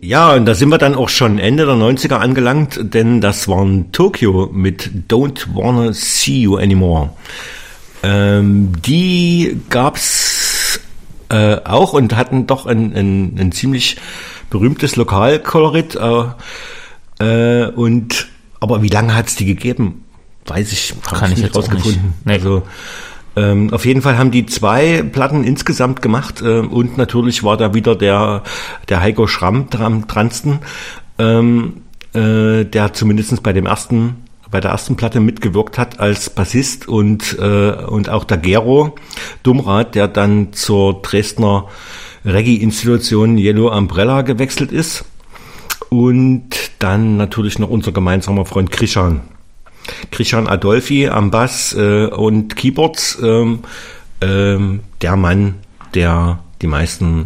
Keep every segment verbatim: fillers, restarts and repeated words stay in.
Ja, und da sind wir dann auch schon Ende der neunziger angelangt, denn das waren Tokyo mit Don't Wanna See You Anymore. Ähm, die gab's äh, auch und hatten doch ein, ein, ein ziemlich berühmtes Lokalkolorit. Äh, äh, und aber wie lange hat's die gegeben? Weiß ich, kann ich nicht rausgefunden. Nee. Also Ähm, auf jeden Fall haben die zwei Platten insgesamt gemacht äh, und natürlich war da wieder der der Heiko Schramm dran, dransten, ähm, äh, der zumindest bei dem ersten bei der ersten Platte mitgewirkt hat als Bassist und äh, und auch der Gero Dumrath, der dann zur Dresdner Reggae-Institution Yellow Umbrella gewechselt ist, und dann natürlich noch unser gemeinsamer Freund Krishan. Krishan Adolfi am Bass äh, und Keyboards, ähm, ähm, der Mann, der die meisten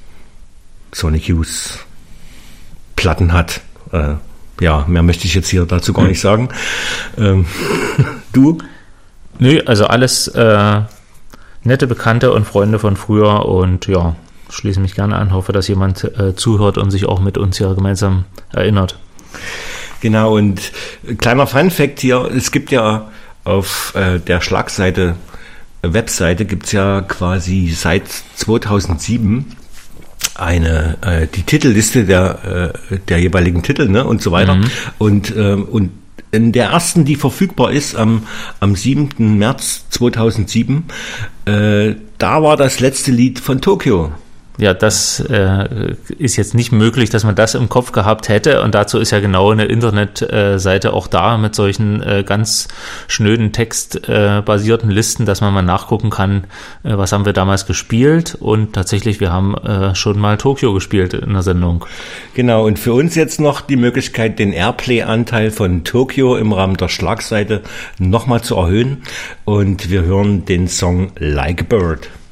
Sonic Youth Platten hat. Äh, ja, mehr möchte ich jetzt hier dazu gar nicht sagen. Ähm, du? Nö, also alles äh, nette Bekannte und Freunde von früher, und ja, schließe mich gerne an, hoffe, dass jemand äh, zuhört und sich auch mit uns hier gemeinsam erinnert. Genau, und kleiner Funfact hier, es gibt ja auf äh, der Schlagseite, äh, Webseite, gibt's ja quasi seit zweitausendsieben eine, äh, die Titelliste der, äh, der jeweiligen Titel, ne, und so weiter. Mhm. Und, äh, und in der ersten, die verfügbar ist, am, am siebten März zweitausendsieben, äh, da war das letzte Lied von Tokyo. Ja, das äh, ist jetzt nicht möglich, dass man das im Kopf gehabt hätte, und dazu ist ja genau eine Internetseite äh, auch da mit solchen äh, ganz schnöden textbasierten äh, Listen, dass man mal nachgucken kann, äh, was haben wir damals gespielt, und tatsächlich, wir haben äh, schon mal Tokyo gespielt in der Sendung. Genau, und für uns jetzt noch die Möglichkeit, den Airplay-Anteil von Tokyo im Rahmen der Schlagseite nochmal zu erhöhen, und wir hören den Song Like a Bird.